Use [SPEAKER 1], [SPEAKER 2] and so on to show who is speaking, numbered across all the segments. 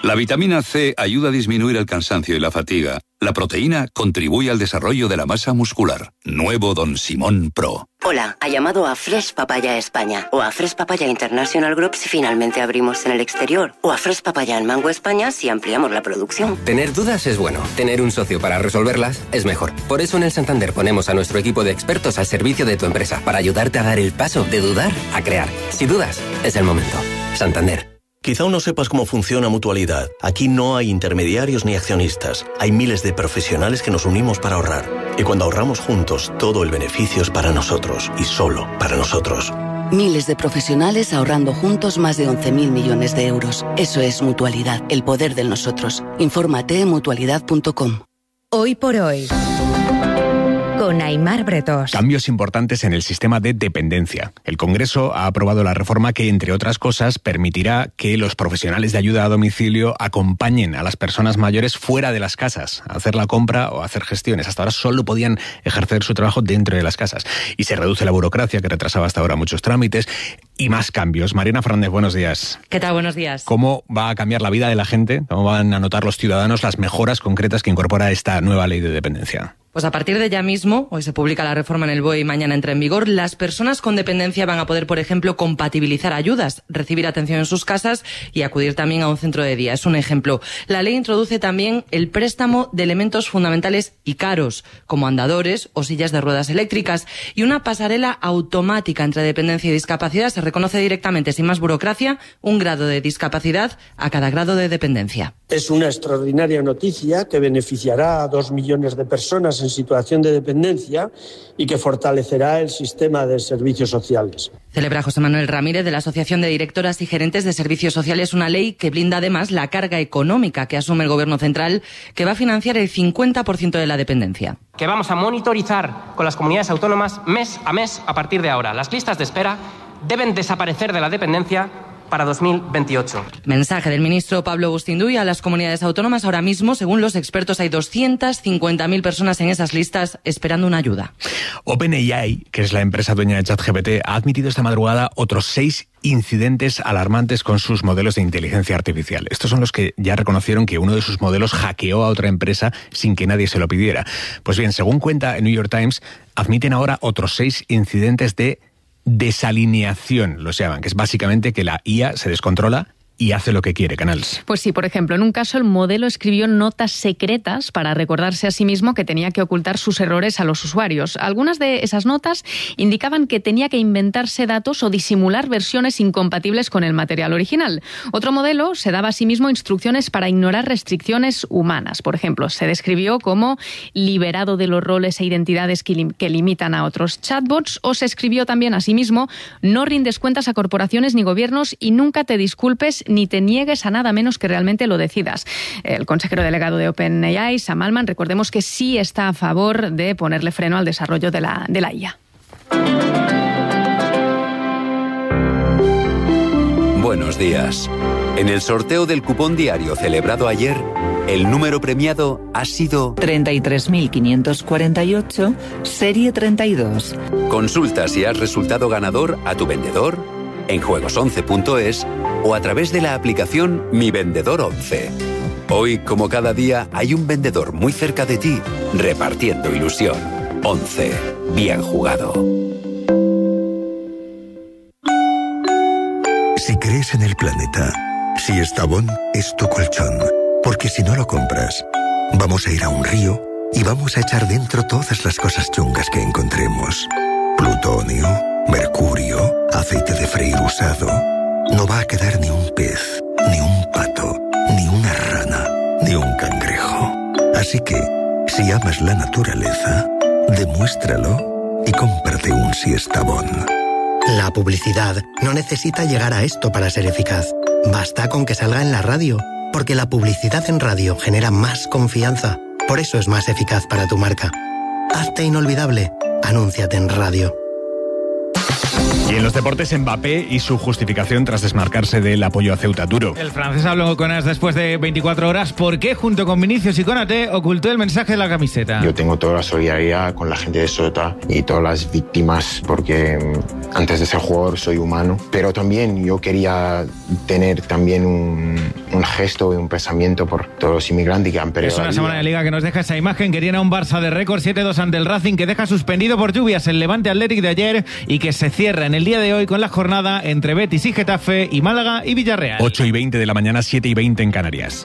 [SPEAKER 1] La vitamina C ayuda a disminuir el cansancio y la fatiga. La proteína contribuye al desarrollo de la masa muscular. Nuevo Don Simón Pro.
[SPEAKER 2] Hola, ha llamado a Fresh Papaya España o a Fresh Papaya International Group si finalmente abrimos en el exterior o a Fresh Papaya en Mango España si ampliamos la producción.
[SPEAKER 3] Tener dudas es bueno, tener un socio para resolverlas es mejor. Por eso en el Santander ponemos a nuestro equipo de expertos al servicio de tu empresa para ayudarte a dar el paso de dudar a crear. Si dudas, es el momento. Santander.
[SPEAKER 4] Quizá aún no sepas cómo funciona Mutualidad. Aquí no hay intermediarios ni accionistas. Hay miles de profesionales que nos unimos para ahorrar. Y cuando ahorramos juntos, todo el beneficio es para nosotros y solo para nosotros.
[SPEAKER 5] Miles de profesionales ahorrando juntos más de 11.000 millones de euros. Eso es Mutualidad, el poder del nosotros. Infórmate en mutualidad.com.
[SPEAKER 6] Hoy por hoy, con Aimar Bretos.
[SPEAKER 7] Cambios importantes en el sistema de dependencia. El Congreso ha aprobado la reforma que, entre otras cosas, permitirá que los profesionales de ayuda a domicilio acompañen a las personas mayores fuera de las casas a hacer la compra o a hacer gestiones. Hasta ahora solo podían ejercer su trabajo dentro de las casas. Y se reduce la burocracia que retrasaba hasta ahora muchos trámites y más cambios. Mariana Fernández, buenos días.
[SPEAKER 8] ¿Qué tal? Buenos días.
[SPEAKER 7] ¿Cómo va a cambiar la vida de la gente? ¿Cómo van a notar los ciudadanos las mejoras concretas que incorpora esta nueva ley de dependencia?
[SPEAKER 8] Pues a partir de ya mismo, hoy se publica la reforma en el BOE y mañana entra en vigor, las personas con dependencia van a poder, por ejemplo, compatibilizar ayudas, recibir atención en sus casas y acudir también a un centro de día. Es un ejemplo. La ley introduce también el préstamo de elementos fundamentales y caros, como andadores o sillas de ruedas eléctricas, y una pasarela automática entre dependencia y discapacidad. Se reconoce directamente, sin más burocracia, un grado de discapacidad a cada grado de dependencia.
[SPEAKER 9] Es una extraordinaria noticia que beneficiará a 2 millones de personas en situación de dependencia y que fortalecerá el sistema de servicios sociales.
[SPEAKER 8] Celebra José Manuel Ramírez de la Asociación de Directoras y Gerentes de Servicios Sociales una ley que blinda además la carga económica que asume el Gobierno central, que va a financiar el 50% de la dependencia.
[SPEAKER 10] Que vamos a monitorizar con las comunidades autónomas mes a mes a partir de ahora. Las listas de espera deben desaparecer de la dependencia para 2028.
[SPEAKER 8] Mensaje del ministro Pablo Bustinduy a las comunidades autónomas. Ahora mismo, según los expertos, hay 250.000 personas en esas listas esperando una ayuda.
[SPEAKER 7] OpenAI, que es la empresa dueña de ChatGPT, ha admitido esta madrugada otros 6 incidentes alarmantes con sus modelos de inteligencia artificial. Estos son los que ya reconocieron que uno de sus modelos hackeó a otra empresa sin que nadie se lo pidiera. Pues bien, según cuenta el New York Times, admiten ahora otros 6 incidentes de desalineación, los llaman, que es básicamente que la IA se descontrola y hace lo que quiere, Canals.
[SPEAKER 11] Pues sí, por ejemplo, en un caso el modelo escribió notas secretas para recordarse a sí mismo que tenía que ocultar sus errores a los usuarios. Algunas de esas notas indicaban que tenía que inventarse datos o disimular versiones incompatibles con el material original. Otro modelo se daba a sí mismo instrucciones para ignorar restricciones humanas. Por ejemplo, se describió como liberado de los roles e identidades que limitan a otros chatbots, o se escribió también a sí mismo: no rindes cuentas a corporaciones ni gobiernos y nunca te disculpes ni te niegues a nada menos que realmente lo decidas. El consejero delegado de OpenAI, Sam Altman, recordemos que sí está a favor de ponerle freno al desarrollo de la IA.
[SPEAKER 12] Buenos días. En el sorteo del cupón diario celebrado ayer, el número premiado ha sido
[SPEAKER 13] 33.548, serie 32.
[SPEAKER 12] Consulta si has resultado ganador a tu vendedor, en juegos11.es o a través de la aplicación Mi Vendedor 11. Hoy, como cada día, hay un vendedor muy cerca de ti, repartiendo ilusión. 11. Bien jugado.
[SPEAKER 14] Si crees en el planeta, si Estavón es tu colchón, porque si no lo compras, vamos a ir a un río y vamos a echar dentro todas las cosas chungas que encontremos. Plutonio, mercurio, aceite de freír usado. No va a quedar ni un pez, ni un pato, ni una rana, ni un cangrejo. Así que, si amas la naturaleza, demuéstralo y cómprate un Siestabón.
[SPEAKER 15] La publicidad no necesita llegar a esto para ser eficaz. Basta con que salga en la radio, porque la publicidad en radio genera más confianza. Por eso es más eficaz para tu marca. Hazte inolvidable. Anúnciate en radio.
[SPEAKER 7] Y en los deportes, Mbappé y su justificación tras desmarcarse del apoyo a Ceuta Duro.
[SPEAKER 16] El francés habló con AS después de 24 horas. ¿Por qué, junto con Vinicius y Konaté, ocultó el mensaje de la camiseta?
[SPEAKER 17] Yo tengo toda la solidaridad con la gente de Ceuta y todas las víctimas, porque antes de ser jugador soy humano. Pero también yo quería tener también un gesto y un pensamiento por todos los inmigrantes que han perdido.
[SPEAKER 16] Es una semana de Liga que nos deja esa imagen que tiene a un Barça de récord 7-2 ante el Racing, que deja suspendido por lluvias el Levante Athletic de ayer y que se cierra en el día de hoy con la jornada entre Betis y Getafe y Málaga y Villarreal.
[SPEAKER 7] 8:20 de la mañana, 7:20 en Canarias.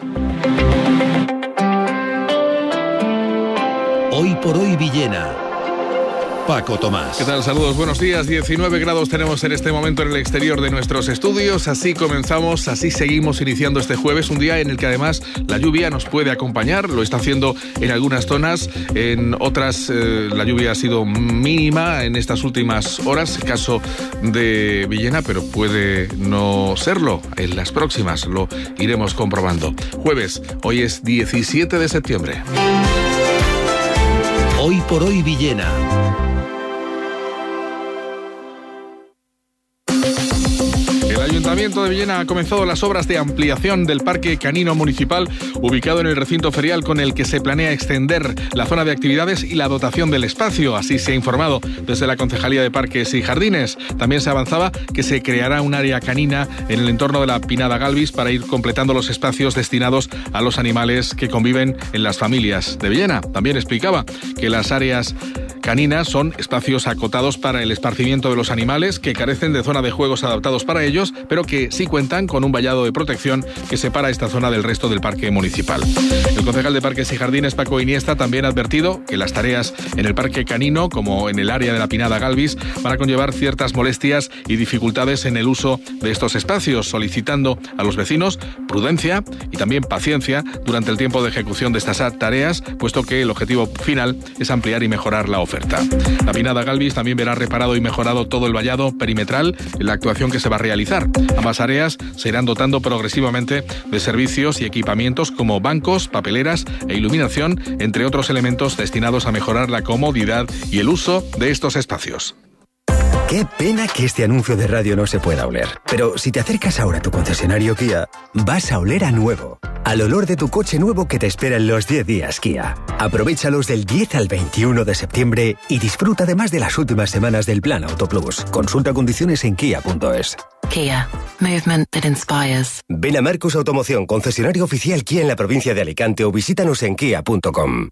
[SPEAKER 18] Hoy por hoy Villena. Paco Tomás.
[SPEAKER 19] ¿Qué tal? Saludos, buenos días. 19 grados tenemos en este momento en el exterior de nuestros estudios. Así comenzamos, así seguimos iniciando este jueves, un día en el que además la lluvia nos puede acompañar. Lo está haciendo en algunas zonas, en otras la lluvia ha sido mínima en estas últimas horas, caso de Villena, pero puede no serlo en las próximas, lo iremos comprobando. Jueves, hoy es 17 de septiembre.
[SPEAKER 18] Hoy por hoy Villena.
[SPEAKER 19] El Ayuntamiento de Villena ha comenzado las obras de ampliación del Parque Canino Municipal, ubicado en el recinto ferial, con el que se planea extender la zona de actividades y la dotación del espacio. Así se ha informado desde la Concejalía de Parques y Jardines. También se avanzaba que se creará un área canina en el entorno de la Pinada Galvis para ir completando los espacios destinados a los animales que conviven en las familias de Villena. También explicaba que las áreas caninas son espacios acotados para el esparcimiento de los animales que carecen de zona de juegos adaptados para ellos, pero que sí cuentan con un vallado de protección que separa esta zona del resto del parque municipal. El concejal de Parques y Jardines, Paco Iniesta, también ha advertido que las tareas en el parque canino, como en el área de la Pinada Galvis, van a conllevar ciertas molestias y dificultades en el uso de estos espacios, solicitando a los vecinos prudencia y también paciencia durante el tiempo de ejecución de estas tareas, puesto que el objetivo final es ampliar y mejorar la oferta. La Pinada Galvis también verá reparado y mejorado todo el vallado perimetral en la actuación que se va a realizar. Ambas áreas se irán dotando progresivamente de servicios y equipamientos como bancos, papeleras e iluminación, entre otros elementos destinados a mejorar la comodidad y el uso de estos espacios.
[SPEAKER 20] Qué pena que este anuncio de radio no se pueda oler. Pero si te acercas ahora a tu concesionario Kia, vas a oler a nuevo. Al olor de tu coche nuevo que te espera en los 10 días Kia. Aprovéchalos del 10 al 21 de septiembre y disfruta además de las últimas semanas del Plan Auto Plus. Consulta condiciones en kia.es.
[SPEAKER 21] Kia. Movement that inspires.
[SPEAKER 20] Ven a Marcos Automoción, concesionario oficial Kia en la provincia de Alicante, o visítanos en kia.com.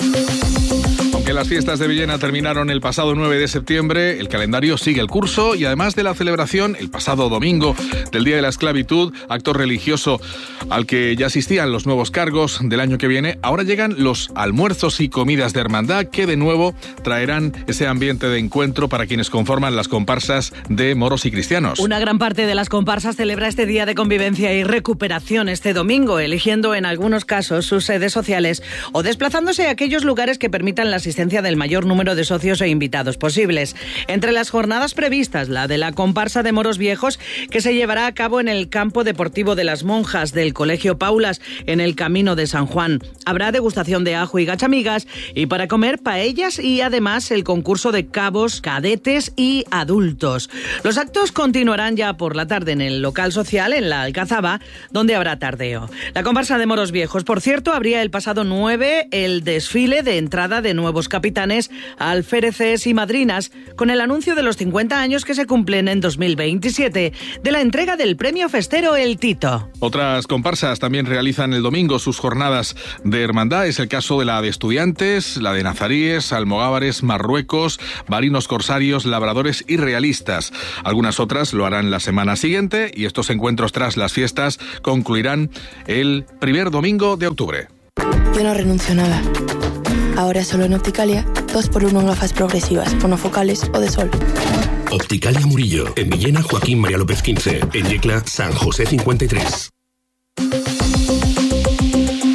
[SPEAKER 19] Aunque las fiestas de Villena terminaron el pasado 9 de septiembre, el calendario sigue el curso y además de la celebración el pasado domingo del Día de la Esclavitud, acto religioso al que ya asistían los nuevos cargos del año que viene, ahora llegan los almuerzos y comidas de hermandad que de nuevo traerán ese ambiente de encuentro para quienes conforman las comparsas de moros y cristianos.
[SPEAKER 22] Una gran parte de las comparsas celebra este día de convivencia y recuperación este domingo, eligiendo en algunos casos sus sedes sociales o desplazándose a aquellos lugares que permitan la asistencia del mayor número de socios e invitados posibles. Entre las jornadas previstas, la de la comparsa de moros viejos, que se llevará a cabo en el campo deportivo de las monjas del Colegio Paulas, en el Camino de San Juan. Habrá degustación de ajo y gachamigas y para comer paellas y además el concurso de cabos, cadetes y adultos. Los actos continuarán ya por la tarde en el local social en la Alcazaba, donde habrá tardeo. La comparsa de moros viejos, por cierto, abría el pasado 9 el desfile de entrada de nuevos capitanes, alféreces y madrinas, con el anuncio de los 50 años que se cumplen en 2027 de la entrega del premio festero El Tito.
[SPEAKER 19] Otras comparsas también realizan el domingo sus jornadas de hermandad. Es el caso de la de estudiantes, la de nazaríes, almogávares, marruecos, marinos corsarios, labradores y realistas. Algunas otras lo harán la semana siguiente y estos encuentros tras las fiestas concluirán el primer domingo de octubre.
[SPEAKER 23] Yo no renuncio a nada. Ahora solo en Opticalia, 2x1 en gafas progresivas, monofocales o de sol.
[SPEAKER 24] Opticalia Murillo, en Villena Joaquín María López 15, en Yecla San José 53.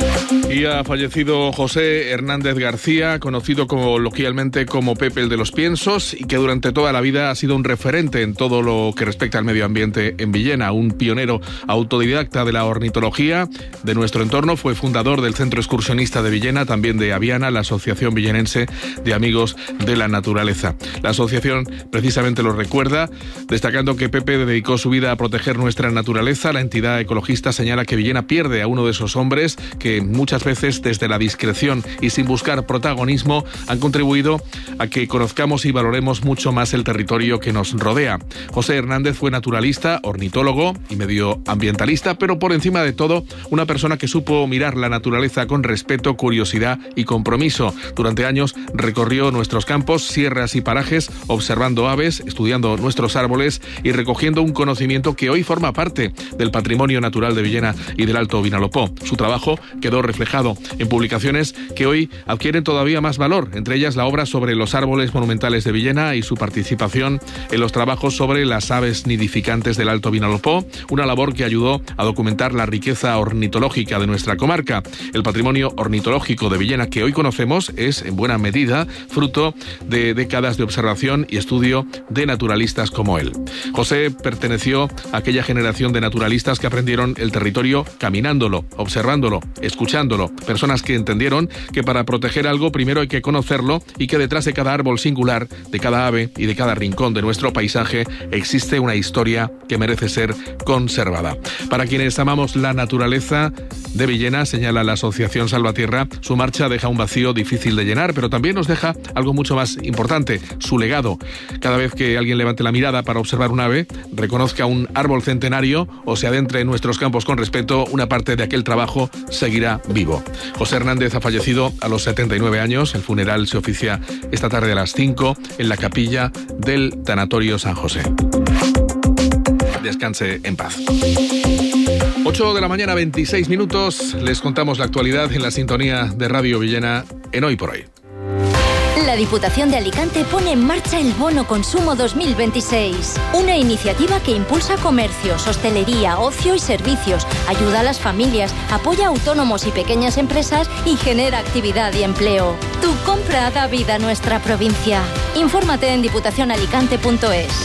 [SPEAKER 19] Y ha fallecido José Hernández García, conocido coloquialmente como Pepe el de los Piensos, y que durante toda la vida ha sido un referente en todo lo que respecta al medio ambiente en Villena. Un pionero autodidacta de la ornitología de nuestro entorno, fue fundador del Centro Excursionista de Villena, también de Aviana, la Asociación Villenense de Amigos de la Naturaleza. La asociación precisamente lo recuerda, destacando que Pepe dedicó su vida a proteger nuestra naturaleza. La entidad ecologista señala que Villena pierde a uno de esos hombres que muchas veces desde la discreción y sin buscar protagonismo han contribuido a que conozcamos y valoremos mucho más el territorio que nos rodea. José Hernández fue naturalista, ornitólogo y medioambientalista, pero por encima de todo una persona que supo mirar la naturaleza con respeto, curiosidad y compromiso. Durante años recorrió nuestros campos, sierras y parajes, observando aves, estudiando nuestros árboles y recogiendo un conocimiento que hoy forma parte del patrimonio natural de Villena y del Alto Vinalopó. Su trabajo quedó reflejado en publicaciones que hoy adquieren todavía más valor, entre ellas la obra sobre los árboles monumentales de Villena y su participación en los trabajos sobre las aves nidificantes del Alto Vinalopó, una labor que ayudó a documentar la riqueza ornitológica de nuestra comarca. El patrimonio ornitológico de Villena que hoy conocemos es, en buena medida, fruto de décadas de observación y estudio de naturalistas como él. José perteneció a aquella generación de naturalistas que aprendieron el territorio caminándolo, observándolo, escuchándolo. Personas que entendieron que para proteger algo primero hay que conocerlo y que detrás de cada árbol singular, de cada ave y de cada rincón de nuestro paisaje existe una historia que merece ser conservada. Para quienes amamos la naturaleza de Villena, señala la Asociación Salvatierra, su marcha deja un vacío difícil de llenar, pero también nos deja algo mucho más importante, su legado. Cada vez que alguien levante la mirada para observar un ave, reconozca un árbol centenario o se adentre en nuestros campos con respeto, una parte de aquel trabajo seguirá vivo. José Hernández ha fallecido a los 79 años. El funeral se oficia esta tarde a las 5 en la capilla del Tanatorio San José. Descanse en paz. 8 de la mañana, 26 minutos. Les contamos la actualidad en la sintonía de Radio Villena en Hoy por Hoy.
[SPEAKER 6] La Diputación de Alicante pone en marcha el Bono Consumo 2026, una iniciativa que impulsa comercios, hostelería, ocio y servicios, ayuda a las familias, apoya a autónomos y pequeñas empresas y genera actividad y empleo. Tu compra da vida a nuestra provincia. Infórmate en diputacionalicante.es.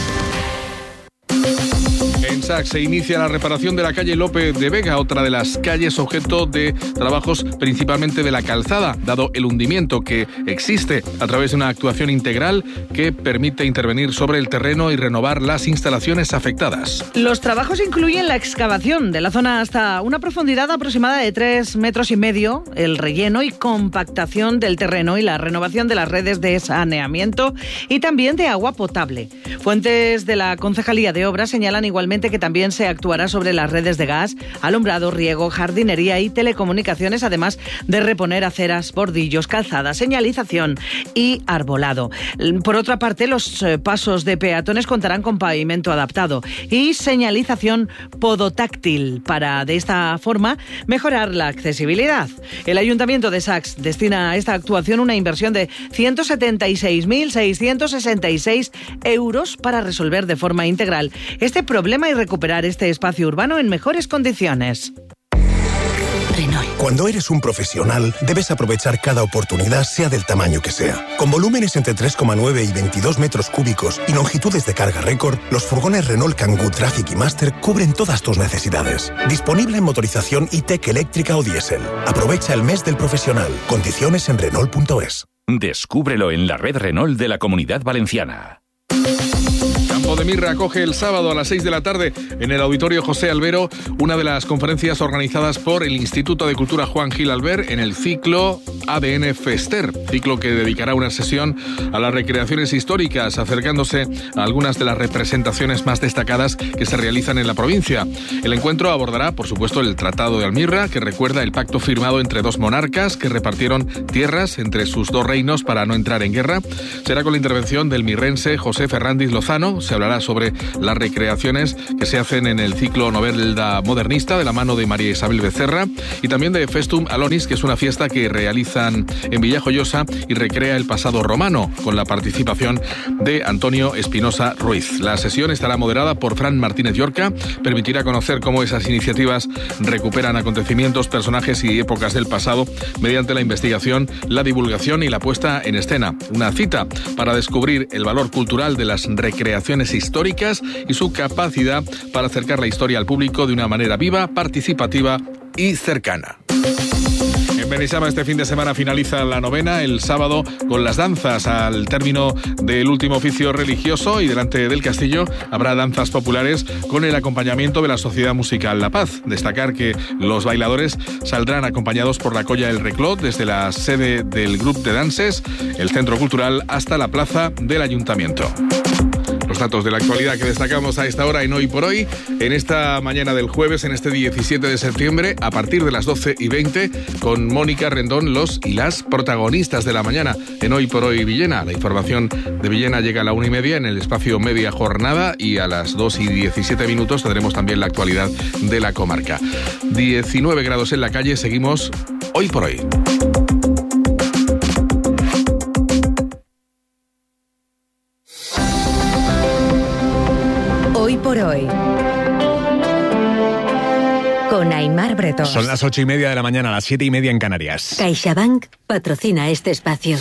[SPEAKER 19] En Sax se inicia la reparación de la calle Lope de Vega, otra de las calles objeto de trabajos principalmente de la calzada, dado el hundimiento que existe a través de una actuación integral que permite intervenir sobre el terreno y renovar las instalaciones afectadas.
[SPEAKER 22] Los trabajos incluyen la excavación de la zona hasta una profundidad aproximada de 3,5 metros, el relleno y compactación del terreno y la renovación de las redes de saneamiento y también de agua potable. Fuentes de la Concejalía de Obras señalan igualmente que también se actuará sobre las redes de gas, alumbrado, riego, jardinería y telecomunicaciones, además de reponer aceras, bordillos, calzadas, señalización y arbolado. Por otra parte, los pasos de peatones contarán con pavimento adaptado y señalización podotáctil para, de esta forma, mejorar la accesibilidad. El Ayuntamiento de Sax destina a esta actuación una inversión de 176.666 euros para resolver de forma integral este problema y recuperar este espacio urbano en mejores condiciones.
[SPEAKER 1] Renault. Cuando eres un profesional, debes aprovechar cada oportunidad, sea del tamaño que sea. Con volúmenes entre 3,9 y 22 metros cúbicos y longitudes de carga récord, los furgones Renault Kangoo Traffic y Master cubren todas tus necesidades. Disponible en motorización e-tech eléctrica o diésel. Aprovecha el mes del profesional. Condiciones en Renault.es.
[SPEAKER 2] Descúbrelo en la red Renault de la Comunidad Valenciana.
[SPEAKER 19] Campo de Mirra acoge el sábado a las 6 de la tarde en el Auditorio José Albero una de las conferencias organizadas por el Instituto de Cultura Juan Gil Albert en el ciclo ADN Fester, ciclo que dedicará una sesión a las recreaciones históricas, acercándose a algunas de las representaciones más destacadas que se realizan en la provincia. El encuentro abordará, por supuesto, el Tratado de Almirra, que recuerda el pacto firmado entre dos monarcas que repartieron tierras entre sus dos reinos para no entrar en guerra. Será con la intervención del mirrense José Fernández Lozano. Se hablará sobre las recreaciones que se hacen en el ciclo Novelda Modernista de la mano de María Isabel Becerra y también de Festum Alonis, que es una fiesta que realizan en Villajoyosa y recrea el pasado romano con la participación de Antonio Espinosa Ruiz. La sesión estará moderada por Fran Martínez Llorca, permitirá conocer cómo esas iniciativas recuperan acontecimientos, personajes y épocas del pasado mediante la investigación, la divulgación y la puesta en escena. Una cita para descubrir el valor cultural de las recreaciones históricas y su capacidad para acercar la historia al público de una manera viva, participativa y cercana. En Beneixama este fin de semana finaliza la novena el sábado con las danzas al término del último oficio religioso, y delante del castillo habrá danzas populares con el acompañamiento de la Sociedad Musical La Paz. Destacar que los bailadores saldrán acompañados por la Colla El Reclot desde la sede del Grup de Danses, el Centro Cultural, hasta la plaza del Ayuntamiento. Los datos de la actualidad que destacamos a esta hora en Hoy por Hoy, en esta mañana del jueves, en este 17 de septiembre, a partir de las 12:20, con Mónica Rendón, los y las protagonistas de la mañana en Hoy por Hoy Villena. La información de Villena llega a la 1:30 en el espacio Media Jornada, y a las 2:17 tendremos también la actualidad de la comarca. 19 grados en la calle, seguimos Hoy por Hoy.
[SPEAKER 3] Hoy por Hoy, con Aimar Bretós.
[SPEAKER 7] Son las 8:30 de la mañana, las 7:30 en Canarias.
[SPEAKER 3] CaixaBank patrocina este espacio.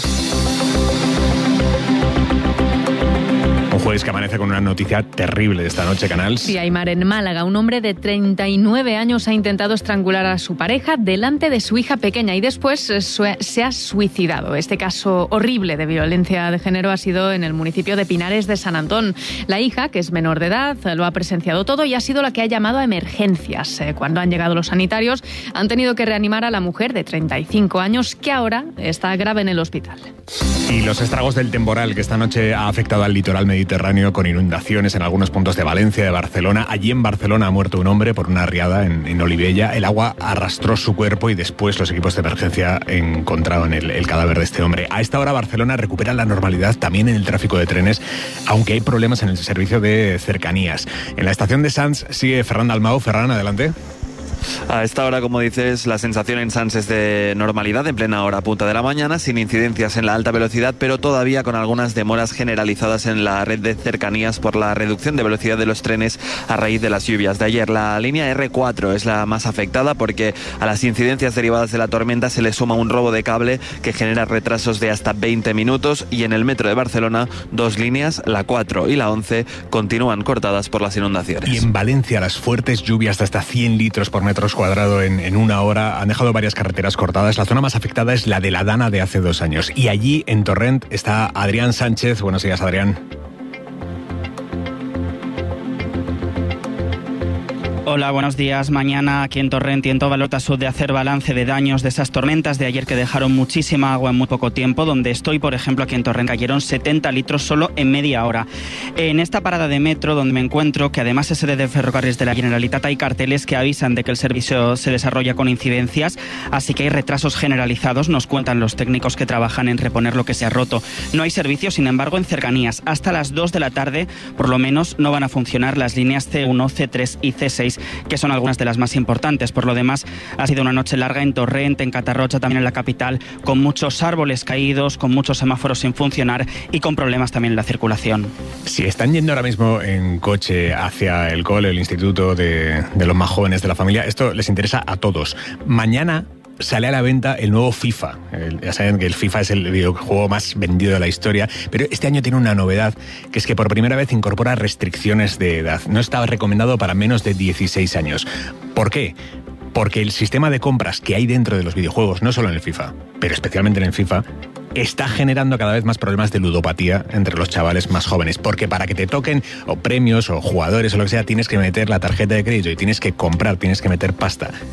[SPEAKER 7] Un jueves que amanece con una noticia terrible de esta noche, Canals.
[SPEAKER 11] Sí, Aimar, en Málaga, un hombre de 39 años ha intentado estrangular a su pareja delante de su hija pequeña y después se ha suicidado. Este caso horrible de violencia de género ha sido en el municipio de Pinares de San Antón. La hija, que es menor de edad, lo ha presenciado todo y ha sido la que ha llamado a emergencias. Cuando han llegado los sanitarios, han tenido que reanimar a la mujer de 35 años, que ahora está grave en el hospital.
[SPEAKER 7] Y los estragos del temporal que esta noche ha afectado al litoral mediterráneo, con inundaciones en algunos puntos de Valencia, de Barcelona. Allí en Barcelona ha muerto un hombre por una riada en Olivella. El agua arrastró su cuerpo y después los equipos de emergencia encontraron el cadáver de este hombre. A esta hora Barcelona recupera la normalidad también en el tráfico de trenes, aunque hay problemas en el servicio de cercanías. En la estación de Sants sigue Ferran Dalmau. Ferran, adelante.
[SPEAKER 4] A esta hora, como dices, la sensación en Sants es de normalidad en plena hora punta de la mañana, sin incidencias en la alta velocidad, pero todavía con algunas demoras generalizadas en la red de cercanías por la reducción de velocidad de los trenes a raíz de las lluvias de ayer. La línea R4 es la más afectada porque a las incidencias derivadas de la tormenta se le suma un robo de cable que genera retrasos de hasta 20 minutos, y en el metro de Barcelona 2 líneas, la 4 y la 11, continúan cortadas por las inundaciones.
[SPEAKER 7] Y en Valencia las fuertes lluvias de hasta 100 litros por metro cuadrado en una hora han dejado varias carreteras cortadas. La zona más afectada es la de la Dana de hace 2 años. Y allí, en Torrent, está Adrián Sánchez. Buenos días, Adrián.
[SPEAKER 5] Hola, buenos días. Mañana aquí en Torrent y en toda la Lota Sud de hacer balance de daños de esas tormentas de ayer que dejaron muchísima agua en muy poco tiempo. Donde estoy, por ejemplo, aquí en Torrent, cayeron 70 litros solo en media hora. En esta parada de metro donde me encuentro, que además es sede de Ferrocarriles de la Generalitat, hay carteles que avisan de que el servicio se desarrolla con incidencias, así que hay retrasos generalizados, nos cuentan los técnicos que trabajan en reponer lo que se ha roto. No hay servicio, sin embargo, en cercanías. Hasta las 2 de la tarde, por lo menos, no van a funcionar las líneas C1, C3 y C6, que son algunas de las más importantes. Por lo demás, ha sido una noche larga en Torrent, en Catarroja, también en la capital, con muchos árboles caídos, con muchos semáforos sin funcionar y con problemas también en la circulación.
[SPEAKER 7] Si están yendo ahora mismo en coche hacia el cole, el instituto de los más jóvenes de la familia, esto les interesa a todos. Mañana sale a la venta el nuevo FIFA. Ya saben que el FIFA es el videojuego más vendido de la historia, pero este año tiene una novedad, que es que por primera vez incorpora restricciones de edad. No estaba recomendado para menos de 16 años. ¿Por qué? Porque el sistema de compras que hay dentro de los videojuegos, no solo en el FIFA, pero especialmente en el FIFA, está generando cada vez más problemas de ludopatía entre los chavales más jóvenes. Porque para que te toquen o premios o jugadores o lo que sea, tienes que meter la tarjeta de crédito y tienes que comprar, tienes que meter pasta.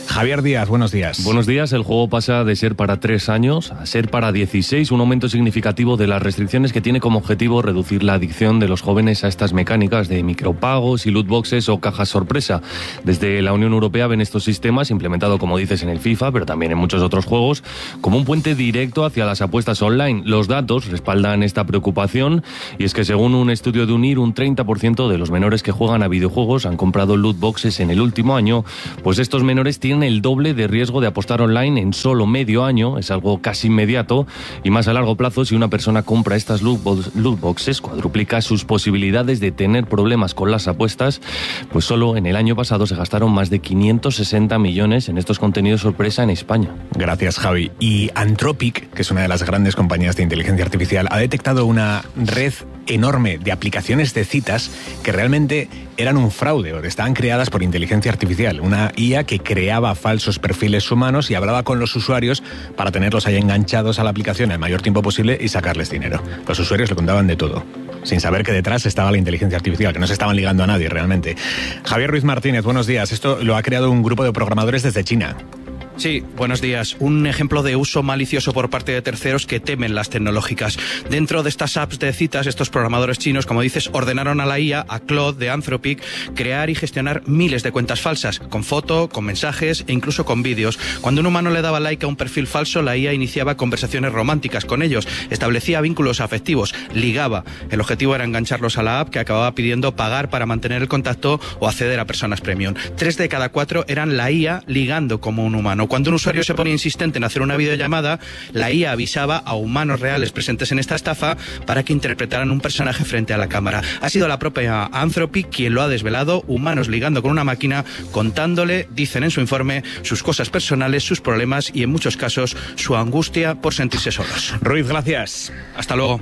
[SPEAKER 7] Javier Díaz, buenos días.
[SPEAKER 8] Buenos días. El juego pasa de ser para 3 años a ser para 16, un aumento significativo de las restricciones que tiene como objetivo reducir la adicción de los jóvenes a estas mecánicas de micropagos y loot boxes o cajas sorpresa. Desde la Unión Europea ven estos sistemas, implementado como dices en el FIFA, pero también en muchos otros juegos, como un puente directo hacia las apuestas online. Los datos respaldan esta preocupación, y es que según un estudio de UNIR, un 30% de los menores que juegan a videojuegos han comprado loot boxes en el último año. Pues estos menores tienen el doble de riesgo de apostar online en solo medio año. Es algo casi inmediato, y más a largo plazo, si una persona compra estas loot boxes, cuadruplica sus posibilidades de tener problemas con las apuestas. Pues solo en el año pasado se gastaron más de 560 millones en estos contenidos sorpresa en España.
[SPEAKER 7] Gracias, Javi. Y Anthropic, que es una de las grandes compañías de inteligencia artificial, ha detectado una red enorme de aplicaciones de citas que realmente eran un fraude o estaban creadas por inteligencia artificial. Una IA que creaba falsos perfiles humanos y hablaba con los usuarios para tenerlos ahí enganchados a la aplicación el mayor tiempo posible y sacarles dinero. Los usuarios le contaban de todo, sin saber que detrás estaba la inteligencia artificial, que no se estaban ligando a nadie realmente. Javier Ruiz Martínez, buenos días. Esto lo ha creado un grupo de programadores desde China.
[SPEAKER 9] Sí, buenos días. Un ejemplo de uso malicioso por parte de terceros que temen las tecnológicas. Dentro de estas apps de citas, estos programadores chinos, como dices, ordenaron a la IA, a Claude de Anthropic, crear y gestionar miles de cuentas falsas, con foto, con mensajes e incluso con vídeos. Cuando un humano le daba like a un perfil falso, la IA iniciaba conversaciones románticas con ellos, establecía vínculos afectivos, ligaba. El objetivo era engancharlos a la app, que acababa pidiendo pagar para mantener el contacto o acceder a personas premium. 3 de cada 4 eran la IA ligando como un humano. Cuando un usuario se ponía insistente en hacer una videollamada, la IA avisaba a humanos reales presentes en esta estafa para que interpretaran un personaje frente a la cámara. Ha sido la propia Anthropic quien lo ha desvelado, humanos ligando con una máquina, contándole, dicen en su informe, sus cosas personales, sus problemas y en muchos casos su angustia por sentirse solos.
[SPEAKER 7] Ruiz, gracias.
[SPEAKER 9] Hasta luego.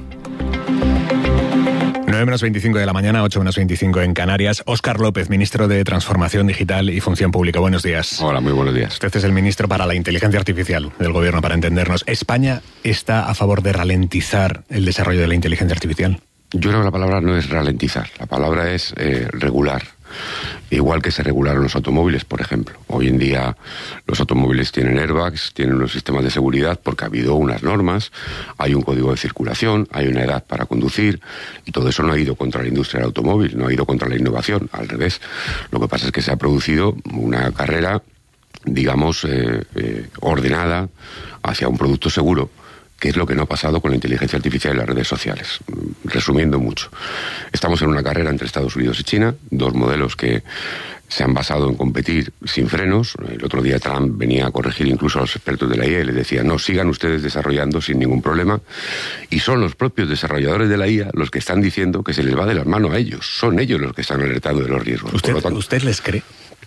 [SPEAKER 7] 9:25 de la mañana, 8:25 en Canarias. Óscar López, ministro de Transformación Digital y Función Pública. Buenos días.
[SPEAKER 10] Hola, muy buenos días.
[SPEAKER 7] Usted es el ministro para la inteligencia artificial del gobierno, para entendernos. ¿España está a favor de ralentizar el desarrollo de la inteligencia artificial?
[SPEAKER 10] Yo creo que la palabra no es ralentizar, la palabra es regular. Igual que se regularon los automóviles, por ejemplo. Hoy en día los automóviles tienen airbags, tienen unos sistemas de seguridad porque ha habido unas normas, hay un código de circulación, hay una edad para conducir, y todo eso no ha ido contra la industria del automóvil, no ha ido contra la innovación, al revés. Lo que pasa es que se ha producido una carrera, digamos, ordenada hacia un producto seguro, que es lo que no ha pasado con la inteligencia artificial y las redes sociales. Resumiendo mucho, estamos en una carrera entre Estados Unidos y China, 2 modelos que se han basado en competir sin frenos. El otro día Trump venía a corregir incluso a los expertos de la IA y les decía, no, sigan ustedes desarrollando sin ningún problema. Y son los propios desarrolladores de la IA los que están diciendo que se les va de las manos a ellos. Son ellos los que están alertando de los riesgos.
[SPEAKER 7] ¿Usted les cree?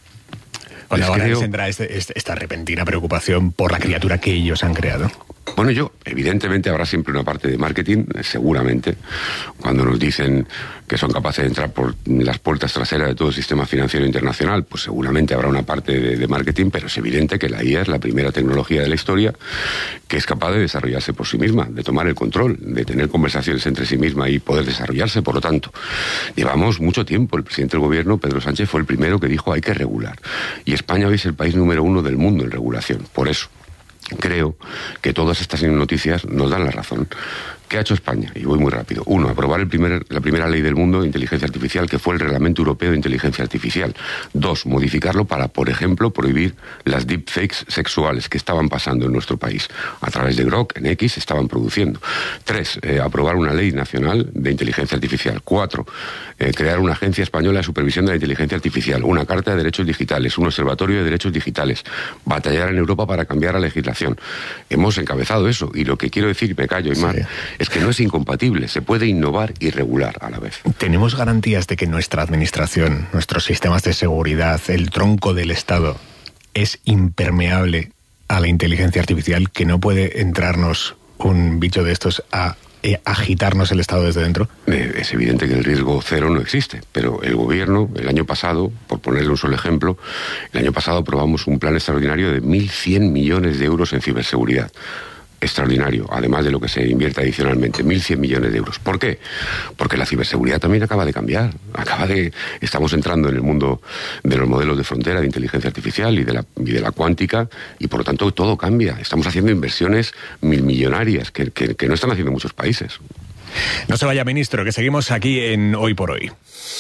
[SPEAKER 7] ¿O ahora les tendrá esta repentina preocupación por la criatura que ellos han creado?
[SPEAKER 10] Bueno, evidentemente habrá siempre una parte de marketing, seguramente, cuando nos dicen que son capaces de entrar por las puertas traseras de todo el sistema financiero internacional, pues seguramente habrá una parte de marketing, pero es evidente que la IA es la primera tecnología de la historia que es capaz de desarrollarse por sí misma, de tomar el control, de tener conversaciones entre sí misma y poder desarrollarse. Por lo tanto, llevamos mucho tiempo. El presidente del gobierno, Pedro Sánchez, fue el primero que dijo hay que regular. Y España hoy es el país número 1 del mundo en regulación. Por eso creo que todas estas noticias nos dan la razón. ¿Qué ha hecho España? Y voy muy rápido. 1, aprobar la primera ley del mundo de inteligencia artificial, que fue el Reglamento Europeo de Inteligencia Artificial. 2, modificarlo para, por ejemplo, prohibir las deepfakes sexuales que estaban pasando en nuestro país. A través de Grok, en X, se estaban produciendo. 3, aprobar una ley nacional de inteligencia artificial. 4, crear una agencia española de supervisión de la inteligencia artificial. Una carta de derechos digitales. Un observatorio de derechos digitales. Batallar en Europa para cambiar la legislación. Hemos encabezado eso. Y lo que quiero decir, me callo, Aymar, sí, es que no es incompatible, se puede innovar y regular a la vez.
[SPEAKER 7] ¿Tenemos garantías de que nuestra administración, nuestros sistemas de seguridad, el tronco del Estado, es impermeable a la inteligencia artificial, que no puede entrarnos un bicho de estos a agitarnos el Estado desde dentro?
[SPEAKER 10] Es evidente que el riesgo cero no existe, pero el gobierno, el año pasado, por ponerle un solo ejemplo, el año pasado aprobamos un plan extraordinario de 1.100 millones de euros en ciberseguridad. extraordinario, además de lo que se invierte adicionalmente, 1.100 millones de euros. ¿Por qué? Porque la ciberseguridad también acaba de cambiar. Estamos entrando en el mundo de los modelos de frontera de inteligencia artificial y de la cuántica, y por lo tanto todo cambia. Estamos haciendo inversiones milmillonarias que no están haciendo muchos países.
[SPEAKER 7] No se vaya, ministro, que seguimos aquí en Hoy por Hoy.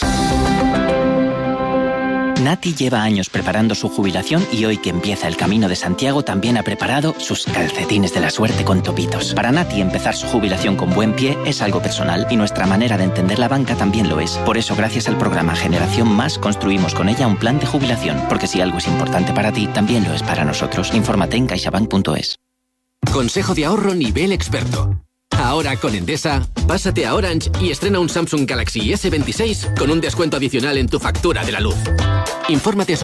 [SPEAKER 12] Nati lleva años preparando su jubilación y hoy que empieza el Camino de Santiago también ha preparado sus calcetines de la suerte con topitos. Para Nati empezar su jubilación con buen pie es algo personal y nuestra manera de entender la banca también lo es. Por eso gracias al programa Generación Más construimos con ella un plan de jubilación, porque si algo es importante para ti, también lo es para nosotros. Infórmate en caixabank.es.
[SPEAKER 13] Consejo de ahorro nivel experto. Ahora con Endesa, pásate a Orange y estrena un Samsung Galaxy S26 con un descuento adicional en tu factura de la luz. Infórmate